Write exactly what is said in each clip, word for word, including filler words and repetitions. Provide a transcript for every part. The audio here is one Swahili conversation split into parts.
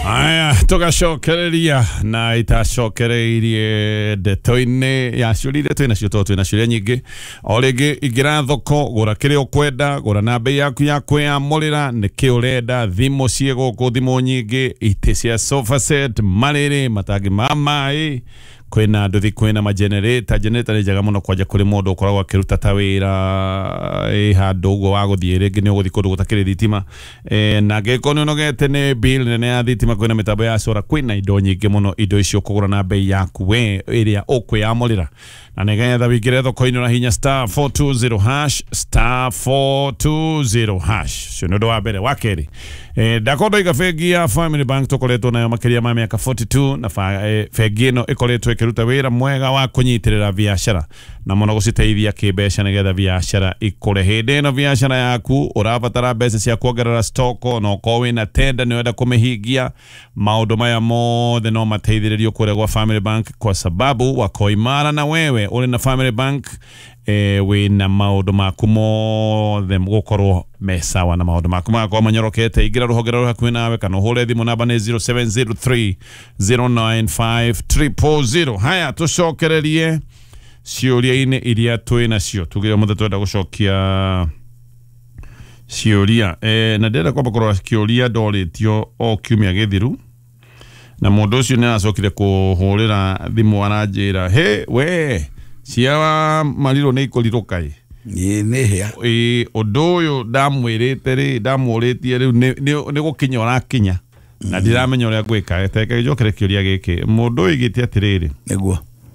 Aya, tugacokereria na itacokereirie ndeto-inĩ ya ciũria iria twĩna cio tondũ twĩna ciũria nyingĩ. O rĩngĩ ingĩra thoko gũra kĩrĩa ũkwenda, gũra na bei yaku ya kwĩyamũrĩra, nĩkĩ ũrenda, thimũ ciĩ gũkũ, thimũ nyingĩ, itĩ cia sofa set, marĩrĩ, matangi ma maĩ, kwĩna nduthi, kwĩna ma generator. Generator nĩ njega mũno kwanja kũrĩ mũndũ ũkoragwo akĩruta ta wĩra ĩ handũ ũguo wa gũthiĩ rĩngĩ nĩ ũgũthiĩ kũndũ gũtakĩrĩ thitima, na angĩkorwo nĩ ũnogete nĩ bill nene ya thitima, kwĩna mĩtambo ya solar, kwĩna indo nyingĩ mũno. Indo icio kũgũra na bei yaku we ĩrĩa ũkwĩyamũrĩra, na nĩgetha wĩingĩre thoko-inĩ na hinya star four two zero hash star four two zero hash. Cio nĩ ũndũ wa mbere. Wa kerĩ, ndakondo iga bengi ya Family Bank tũkoretwo nayo makĩria ma mĩaka forty two, na bengi ĩno ĩkoretwo ĩkĩruta wĩra mwega wa kũnyitĩrĩra biacara na mũno gũciteithia kĩmbeca nĩgetha biacara ikũre. Hĩndĩ ĩno biacara yaku ũrabatara mbeca cia kuongerera stock, na ũkorwo wĩna tenda nĩ wenda kũmĩhingia, maũndũ maya mothe no mateithĩrĩrio kũrĩa gwa Family Bank, kwa sababu wako imara na wewe uri na Family Bank. E, wĩna maũndũ maku mothe gũkorwo me sawa na maũndũ maku magakorwo manyorokete. Ingĩra rũhonge rũrĩa hakuhĩ nawe kana ũhũre thimũ, namba nĩ zero seven zero three zero nine five triple zero. Haya, tũcokererie ciũria-inĩ iria twĩna cio. Tugire mũthĩ twenda gũcokia ciũria, e, na ndĩrenda kwamba kũrora kĩũria ndorĩtio o kiumia gĩthiru, na mũndũ ũcio nĩ aracokire kũhũrĩra thimũ aranjĩra, he we ciawa mariro nĩ ikũrirũka ĩ nĩ hĩa ĩ ũndũ ũyũ ndamwĩrĩte rĩ ndamũrĩtie rĩu nĩ gũkinya ũrakinya na ndiramenya ũrĩa ngwĩka. Teke njokere kĩũria gĩkĩ. Mũndũ ũyũ igĩte atĩrĩrĩ nĩguo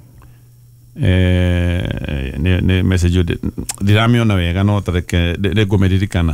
eh nĩ message ndiramĩona wega, no tareke ngũmĩririkana.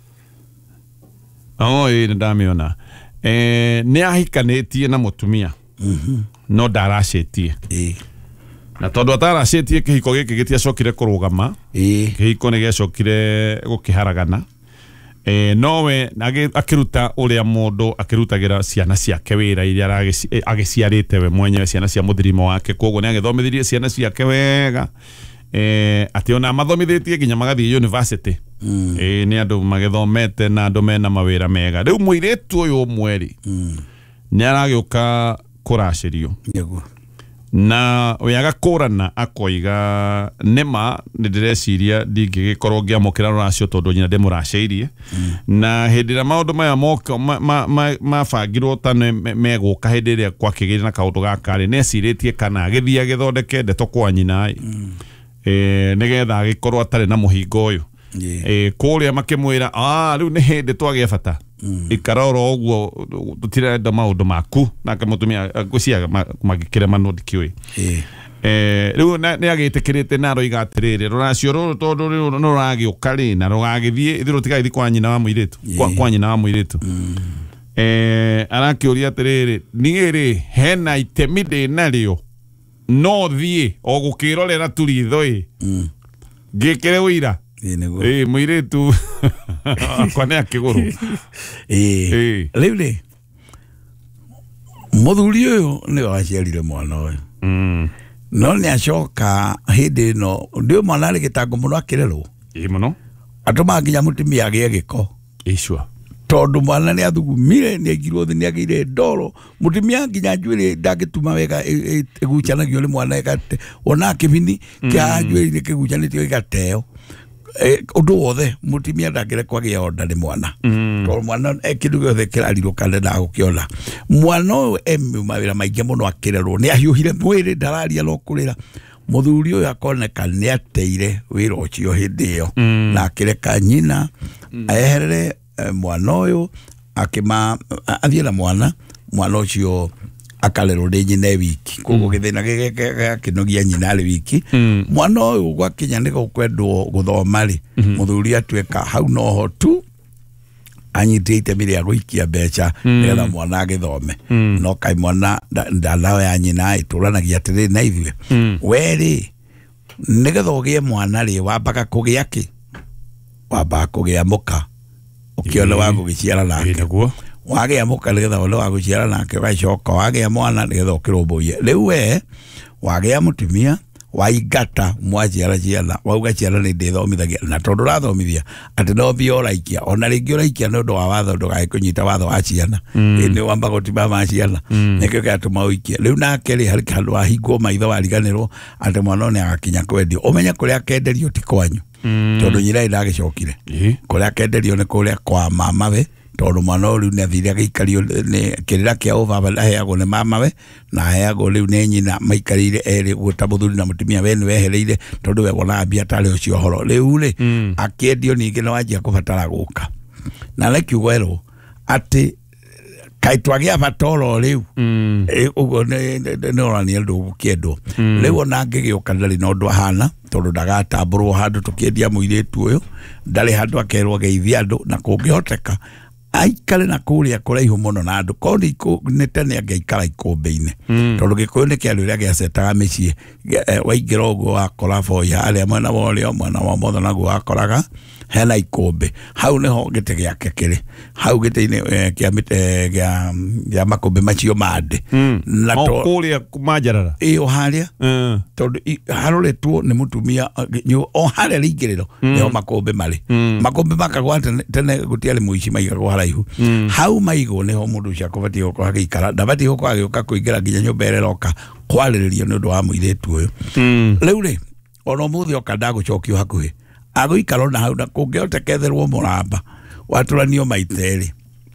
O ĩ ndamĩona. Eh nĩ ahikanĩtie na mũtumia no ndaracĩtie ĩ na tondũ ataracĩtie kĩhiko gĩkĩ gĩtiacokire kũrũgama, kĩhiko nĩ gĩacokire gũkĩharagana. E, nowe akĩruta ũrĩa mũndũ akĩrutagĩra ciana ciake wĩra iria agĩciarĩte we mwenyewe, ciana cia mũthirimo wake. Koguo nĩ agĩthomithirie ciana ciake wega, e, atĩ ona mathomithĩtie nginya magathiĩ university. mm. E, nĩ andũ magĩthomete na andũ mena mawĩra mega. Rĩu mũirĩtu ũyũ ũmwe-rĩ nĩ aragĩũka kũracĩrio na we agakũrana akoiga nĩma nĩ ndĩreciria ndingĩgĩkorwo ngĩamũkĩra rũracio tondũ nyina ndĩmũracĩirie. Na hĩndĩ ĩrĩa maũndũ maya mabangirwo ta megũka hĩndĩ ĩrĩa gwakĩgĩrĩ na kaũndũ gaka-rĩ, nĩ ecirĩtie kana agĩthiĩ agĩthondeke ndeto kwa nyina-ĩ, nĩgetha agĩkorwo atarĩ na mũhingo ũyũ. Kũrĩa makĩmwĩra rĩu nĩ hĩndĩ twagĩa bata, ikara oro ũguo tũtirenda maũndũ maku, nake mũtumia ngwĩciria magĩkĩrema no ndikĩũĩ. Rĩu nĩ agĩtĩkĩrĩte na aroiga atĩrĩrĩ, rũracio rũrũ tondũ rĩu nĩ rũragĩũka-rĩ na rũgagĩthiĩ ithuĩ rũtigathiĩ kwa nyina wa mũirĩtu, kwa nyina wa mũirĩtu. Arakĩũria atĩrĩrĩ, niĩ-rĩ hena itemi ndĩnarĩo no thiĩ o gũkĩrorera tu ritho-ĩ ngĩkĩre ũira ĩ mũirĩtu kwa nĩ akĩgũrũ. Rĩu rĩ mũthuri ũyũ nĩ waciarire mwana ũyũ, no nĩ acoka hĩndĩ ĩno ndio mwana arĩ gĩtango mũno akĩrerwo ĩ mũno, atũma nginya mũtumia agĩe gĩko icua tondũ mwana nĩ athugumire, nĩ aingirwo thĩ, nĩ agĩire ndoro. Mũtumia nginya njuĩrĩ ndangĩtuma wega ĩgucanagio nĩ mwana ĩgate, ona kĩbini kĩa njuĩrĩ kĩgucanĩtio ĩgateo. Ũndũ wothe mũtumia ndangĩrekwo agĩe onda nĩ mwana, tondũ mwana kĩndũ gĩothe kĩrarirũka ndendaga gũkĩona. Mwana ũyũ e mawĩra maingĩ mũno akĩrerwo, nĩ ahiũhire mwĩrĩ, ndararia no kũrĩra. Mũthuri ũyũ akoneka nĩ ateire wĩra ũcio hĩndĩ ĩyo na akĩreka nyina eherere mwana ũyũ, akĩma athiĩ na mwana mwana ũcio akarerwo nĩ nyina wiki. Koguo gĩthĩna gĩakĩnogia nyina arĩ wiki. Mwana ũyũ gwakinya nĩ gũkwendwo gũthoma-rĩ, mũthuri atuĩka hau noho tu anyitĩte itemi rĩa gũikia mbeca nĩgetha mwana agĩthome. No kaĩ mwana ndanaoya nyina ĩtũranagia atĩrĩrĩ na ithuĩ, we-rĩ nĩgetha ũgĩe mwana-rĩ wambaga kũgĩa kĩ? Wambaga kũgĩa mũka ũkĩona wa gũgĩciara nake. Wagĩa mũka nĩgetha wone wa gũciara nake ũgacoka wagĩa mwana nĩgetha ũkĩrũmbũiye. Rĩu we wagĩa mũtumia waigata mwaciara ciana wauga ciana nĩ ndĩthomithagia na tondũ ũrathomithia atĩ no mbia ũraikia ona rĩngĩ ũraikia nĩ ũndũ wa watho ndũgae kũnyita watho wa ciana nĩ wamba gũtima ma ciana nĩkĩo gĩatũma ũikie rĩu nake rĩ harĩ handũ wahingwo maitho wariganĩrwo atĩ mwana ũyũ nĩagakinya kwendio ũmenye kũrĩa akenderio ti kwanyu tondũ nyina ndagĩcokire kũrĩa akenderio nĩ kũrĩa kwa mamawe tondũ mwana ũyũ nĩ athire agĩikario nĩ kĩrĩra kĩa ũbaba aheagwo nĩ mamawe na aheagwo rĩu nĩ nyina maikarĩire erĩ gwĩta mũthuri na mũtumia we nĩ wehereire tondũ we wonaga mbia tarĩ ũcio ũhoro rĩu rĩ akĩendio ningĩ nĩ wanjia kũbatara gũka na nĩkiugo erwo atĩ kaĩ twagĩa bata oro rĩu ũguo nĩ orania ndũgũkĩendwo rĩu ona angĩgĩũka ndarĩ na ũndũ ahana tondũ ndagatambũrwo handũ tũkĩendia mũirĩtu ũyũ ndarĩ handũ akerwo geithia andũ na kũngĩhoteka aikare na kũrĩa kũraihu mũno na andũ korwo nĩ tene angĩikara ikũmbĩ-inĩ tondũ gĩkũyũ nĩ kĩandũ rĩrĩa gĩacetaga mĩciĩ waingĩra ũguo wakora boi harĩa mwena wa ũrĩo mwena wa ũmotho naguo wakoraga hena ikũmbĩ hau nĩho gĩtĩ gĩake kĩrĩ hau gĩtĩ-inĩ kĩa gĩa makũmbĩ macio mandĩ na kũrĩa manjarara ĩyo harĩa tondũ haroretwo nĩ mũtumia o harĩa rĩingĩrĩro nĩho makũmbĩ marĩ makũmbĩ makagwa tene gũtiarĩ mũici maigagwo haraihu hau maigwo nĩho mũndũ ũcio akũbatiĩ gũkorwo agĩikara ndabatiĩ gũkorwo agĩũka kũingĩra nginya nyũmba ĩrĩa ĩroka kwarĩrĩrio nĩ ũndũ wa mũirĩtu ũyũ rĩu rĩ ona ũmũthĩ oka ndagũcokio hakuhĩ agũikara na hau na kũngĩhoteketherwo mũramba watũranio maita erĩ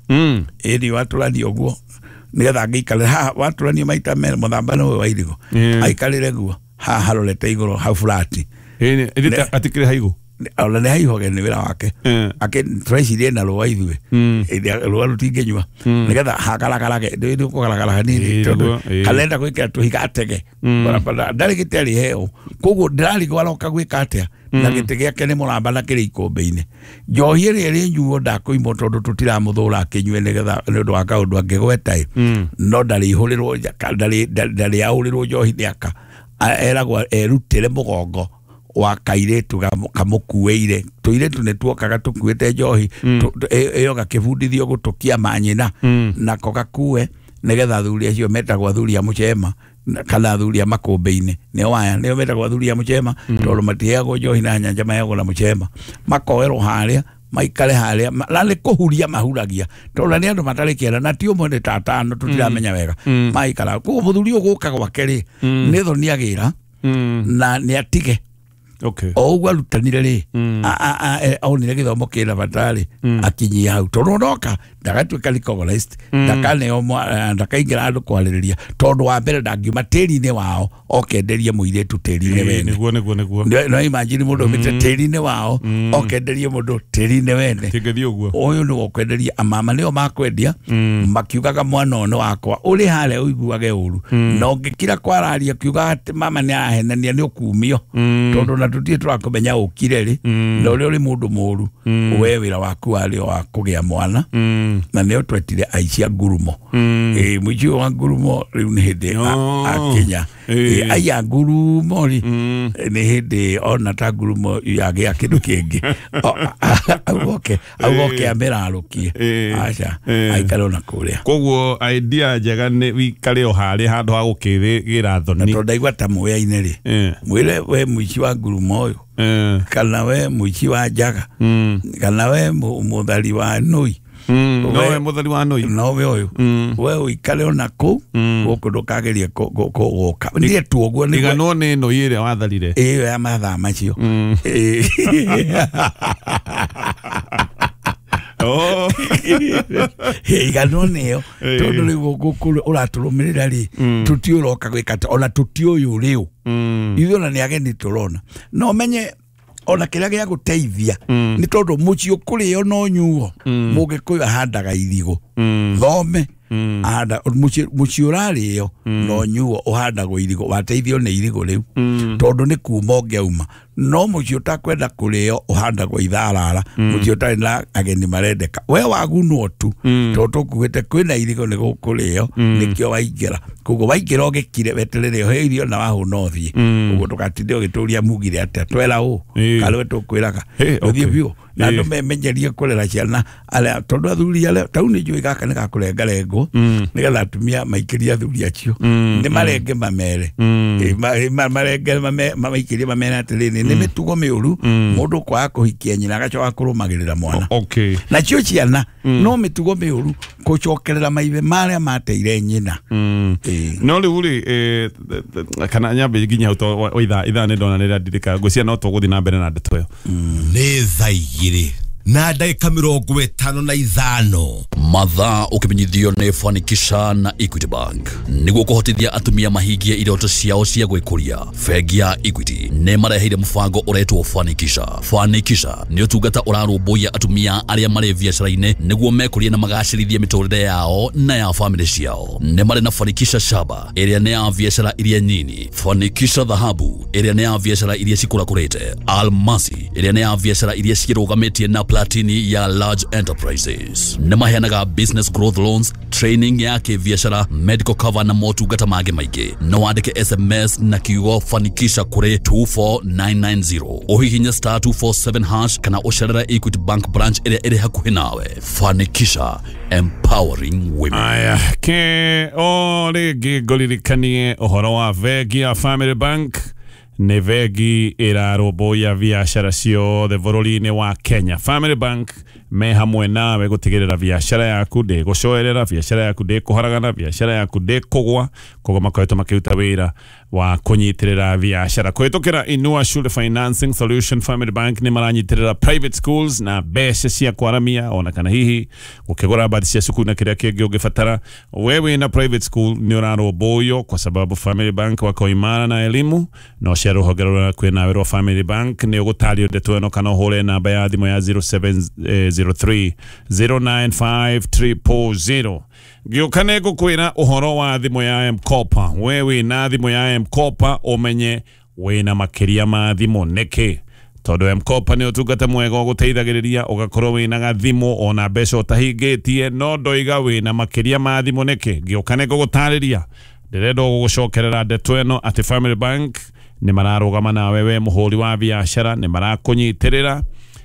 ĩni watũranio guo nĩgetha angĩikarĩra haha watũranio maita merĩ mũthamba nĩwe wa irigo aikarĩre guo haha harorete igũrũ hau burati atikĩrĩ haigũ ona nĩ haihoge nĩ wĩra wake akĩ tũrecirie na rũa ithuĩ rũa rũtingĩnyua nĩgetha hakaragarage nĩ kũgaragara hanini tondũ kalenda gwĩkĩra tũhiga atege ndarĩ gĩtĩ arĩ heo koguo ndĩrarigwo aroka gwĩka atĩa na gĩtĩ gĩake nĩ mũramba na kĩrĩ ikũmbĩ-inĩ njohi ĩrĩa ĩrĩnyuo ndakũimwo tondũ tũtiramũthũra akĩnyue nĩgetha nĩ ũndũ wa kaũndũ angĩgweta no ndarĩ ihũrĩrwo ndarĩ ahũrĩrwo njohi nĩaka eragwo erutĩre mũgongo wa kairĩtu kamũkuĩire tũirĩtu nĩ tuokaga tũkuĩte njohi ĩyo gakĩbundithio gũtũkia manyina nako gakue nĩgetha athuri acio metagwo athuri a mũcema kana athuri a makũmbĩ-inĩ nĩo waya nĩo metagwo athuri a mũcema tondũ matiheagwo njohi na nyanja maheagwo na mũcema makoerwo harĩa maikare harĩa na nĩ kũhuria mahuragia tondũ nĩ andũ matarĩ kĩenda na ti ũmwe nĩ tatano tũtiramenya wega maikara koguo mũthuri ũyũ gũka gwake rĩ nĩ thoni agĩra na nĩ atige o ũguo arutanire rĩ onire gĩthomo kĩna batarĩ akinyia hau tondũ ndoka ndagatuĩka recognized ndakaneo ndakaingĩra andũ kwarĩrĩria tondũ wa mbere ndangiuma tĩri-inĩ wao okenderie mũirĩtu tĩri-inĩ wene nĩguo nĩguo nĩguo no imagine mũndũ ũmĩte tĩri-inĩ wao okenderie mũndũ tĩri-inĩ wene kĩngĩthiĩ ũguo ũyũ nĩ gũkwenderia amama nĩo makwendia makiugaga mwana ũyũ nĩ wakwa ũrĩ harĩa ũiguage ũru na ũngĩkira kwararia kiuga atĩ mama nĩ arahenania nĩ ũkumio tondũ na tũtirĩ tũrakũmenya ũkire rĩ na ũrĩa ũrĩ mũndũ mũru we wĩra waku warĩ wa kũgĩa mwana na nĩo twetire aici a ngurumo mũici wa ngurumo rĩu nĩ hĩndĩ akinya aya ngurumo rĩ nĩ hĩndĩ ona ta ngurumo yagĩa kĩndũ kĩngĩ augoke augoke amerarũkie aca aikare ona kũrĩa koguo idea njega nĩ wikare o harĩa handũ ha gũkĩgĩra thoni tondũ ndaigua ta mũoya-inĩ rĩ mwĩre we mũici wa ngurumo ũyũ kana we mũici wa njaga kana we mũthari wa nũi nowe mũthari wa nũi nowe ũyũ we ũikare ona kũu gũkũ ndũkagerie gũka nĩ tuoguo iganwo nĩ nũi ĩrĩa watharire ĩyo ya mathaa macio iganwo nĩyo tondũ rĩu gũkũ ũratũrũmĩrĩra rĩ tũti ũroka gwĩka ona tũti ũyũ rĩu ithuĩ ona nĩ ageni tũrona no menye ona kĩrĩa gĩa gũteithia nĩ tondũ mũciĩ ũkũrĩo no nyuo mũgĩkũyũ ahandaga irigũ thome mũciĩ ũrarĩo no nyuo ũhandagwo irigũ wateithio nĩ irigũ rĩu tondũ nĩ kuma ũngĩauma no mucio takwenda kurio uhanda kwa itharara mucio tari na ageni marendeka we wagunwo tu to tukuite kwina irigo ni gukurio nikio waingira kugo waingira ogekire weterere heirio na wahuna othie kugo tukatinde ogituria mugire ate twera u kalwe tukwiraga uthie bio na ndo memenyerie kurera ciana ale tondu athuri ale tauni njui gaka ni gakurenga rengo nigetha atumia maikiria athuri acio ni marenge mamere marenge mamaikiria mamere atiriri ni mitugo miuru mundu kwa kuhikia nyina agacoka kurumagirira mwana okay na cio ciana no mitugo miuru gucokerera maive maria mateire nyina no riu ri kana nyambe nginya uto itha itha ne ndona rira ndirika ngwcia no tuguthi na mbere na ndeto yo ni thaigire na ndagika mirongo itano na ithano mathaa ukimenyithio ni Fanikisha na Equity Bank niguo kuhotithia atumia mahingie iroto ciao cia gwikuria. Bengi ya Equity ne mareheire mubango uretwo Fanikisha. Fanikisha ni utungata urarumbuia atumia aria mari biacara-ini niguo mekurie na magacirithie miturire yao na ya family ciao. Ne mari na Fanikisha Shaba iria ne ya biacara iria nyini, Fanikisha Dhahabu iria ne ya biacara iria cikurakurite, Almasi iria ne ya biacara iria cirugametie na Platini ya large enterprises. Nemaheanaga business growth loans, training ya kibiashara, medical cover na motungata mangĩ maingĩ. No wandike S M S na kiugo Fanikisha kuri two four nine nine zero. Uhihinya star two four seven hash kana ucerera Equity Bank branch ĩrĩa ĩrĩ hakuhĩ nawe. Fanikisha, empowering women. Aya, ke o rĩngĩ ngũririkanie ũhoro wa bengi ya Family Bank. Nĩ bengi ĩrarũmbũiya biacara ciothe bũrũri-inĩ wa Kenya. Family Bank me hamwe nawe gutigirira biacara yaku ndi gucoerera biacara yaku ndi kuharagana biacara yaku ndi kugwa kogo makoeto makiruta wira wa kunyitirira biacara kwetukira Inua Shule Financing Solution. Family Bank ni maranyitirira private schools na besha cia kwaramia ona kana hihi ukigura baadhi cia cukuru na kiria kingi ugifatara wewe na private school ni urarũmbũiyo kwa sababu Family Bank wako imara na elimu no cia ruhongerera kwina wero Family Bank ni ugutario ndeto eno kana hore namba ya thimo ya zero seven zero three zero nine five triple zero. Giukane gukwira uhoro wa thimo ya M-Kopa. Wewe na thimo ya M-Kopa umenye wina makiria ma thimo neke todo M-Kopa ni utungata mwega guteithagiriria ugakorwo wina gathimo ona mbeca utahingitie no ndoiga wina makiria ma thimo neke. Giukane gugutariria ndirenda gugucokerera ndeto eno ati Family Bank ni mararugama na wewe muhuri wa biashara ni marakunyitirira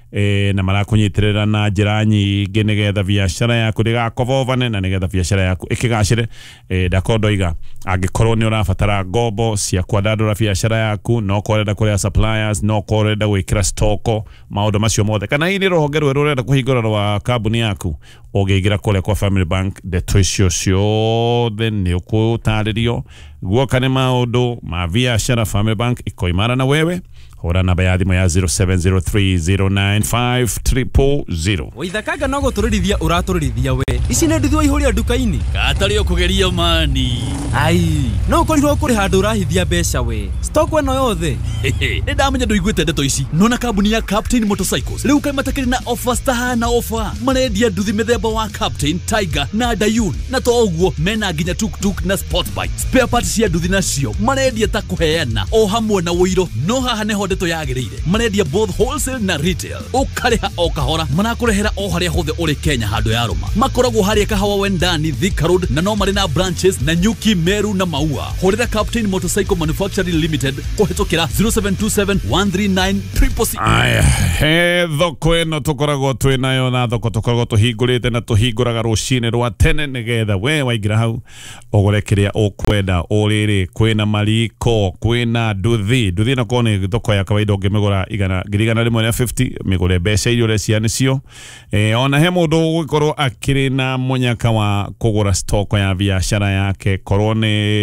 e na marakunyitirira na njira nyingi nigetha biacara yaku ndigakovovane na nigetha biacara yaku ikigacire e ndakondoiga angikorwo ni urabatara ngombo cia kwandandura biacara yaku no korenda kuria suppliers no korenda gwikira stoko maundu macio mothe kana hii ni ruhonge rweru urenda kuhingura rwa kambuni yaku ugigira kule kwa Family Bank ndeto icio ciothe ni ukutaririo guoka ni maundu ma biacara. Family Bank iko imara na wewe. Hora namba ya thimo ya zero seven zero three zero nine five triple zero. Waithakaga no guturithia uraturithia we. Ici ne ndithwa ihuria duka-ini. Katari ukugeria mani. Ai, no korirwo kuri handu urahithia mbeca we. Stock eno yothe. Ni ndamenya nduiguite ndeto ici. Nona kambuni ya Captain Motorcycles. Riu kai matakiri na offers taha na offer. Marendia nduthi mithemba wa Captain, Tiger na Dayun. Na to oguo mena nginya tuk-tuk na sport bike. Spare parts cia nduthi nacio marendia ta kuheana o hamwe na wiro. No haha neho ndeto yagirire. Marendia both wholesale na retail. Ukariha o kahora manakurehera o haria hothe uri Kenya handu ya Roma. Makoragwo haria Kahawa Wendani, Thika Road na no marina branches na Nyuki, Meru na Maua. Horera Captain Motorcycle Manufacturing Limited kuhitukira zero seven two seven one three nine triple six. Aya, he thoko eno tukoragwo twinayo na thoko tukoragwo tuhingurite na tuhinguraga rucini rwa tene nigetha we waingira hau ugure kiria ukwenda uriri kwina mariko kwina nduthi nduthi na kone thoko ya kawaida ungimigura igana girigana rimwe na fifty migure mbeca irio cia nicio e ona he mundu gukorwo akiri na munyaka wa kugura stock ya biashara yake korone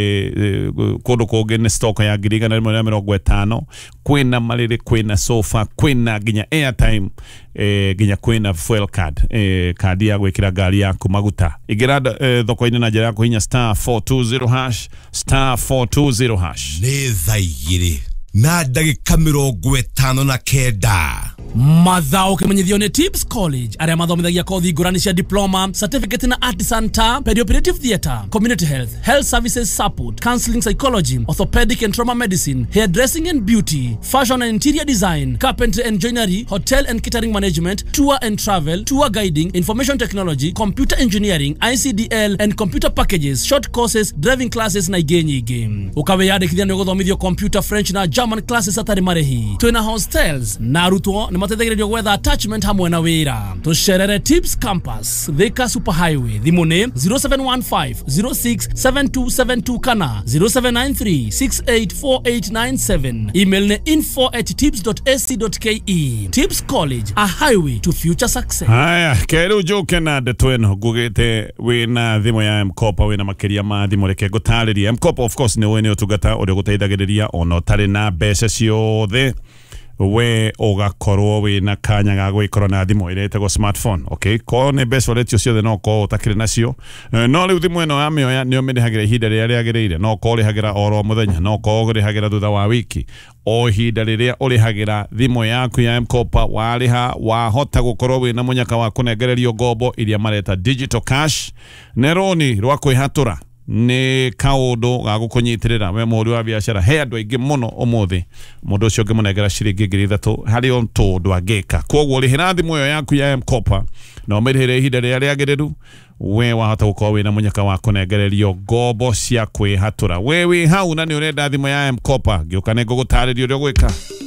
e, kundu kungi ni stock ya girigana rimwe na mirongo itano kwina mariri kwina sofa kwina ginya airtime e, ginya kwina fuel card e, card ya gwikira gari yaku maguta igira e, thoko ine na njira yaku hinya star four two zero hash star four two zero hash ni thaigire na ndagika mirongo itano na kenda Mathaa ukimenyithio ni Tips College aria mathomithagia kothi ngurani cia diploma, certificate na artisan ta perioperative theatre, community health, health services support, counseling psychology, orthopedic and trauma medicine, hairdressing and beauty, fashion and interior design, carpentry and joinery, hotel and catering management, tour and travel, tour guiding, information technology, computer engineering, I C D L and computer packages, short courses, driving classes na igeni nyingi. Ukawe yandikithia ni guthomithio computer, French na German classes atari marehi. Twina hostels na arutwo ni mateithagiririo gwetha attachment hamwe na wira. Tusherere Tips Campus, Thika Superhighway. Thimu ni zero seven one five zero six seven two seven two kana zero seven nine three six eight four eight nine seven. Email ni info at tips dot a c dot k e. Tips College, a highway to future success. Haya, kero joke na detweno gugite wina thimu ya M-Kopa wina makiria ma thimu reke gutariria. M-Kopa of course ni wene utugata uri guteithagiriria ono tari na mbeca ciothe we ugakorwo wina kanya ga gwikora na thimu irete go smartphone. Okay, ko ne best wallet cio ciothe no ko utakire nacio. No riu thimu eno ya mioya ni umirihagira ihinda riria riagiriire, no ko urihagira oro muthenya, no ko urihagira thutha wa wiki. O ihinda riria urihagira thimu yaku ya M-Kopa wariha wahota gukorwo wina munyaka wa kunengererio ngombo iria mareta digital cash ne roni rwa kwihatura ni kaundu ga gukunyitirira we muri wa biashara he andu aingi muno umuthi mundu ucio ngimunengera ciringi ngiri ithatu hari on tondu ageka koguo rihira thimu yo yaku ya M-Kopa no mirihire ihinda riria riagiriru we wahota gukorwo wina munyaka wa kunengererio ngombo cia kwihatura we wi hau na ni urenda thimu ya M-Kopa ngiuka ni ngugutariria uria gwika.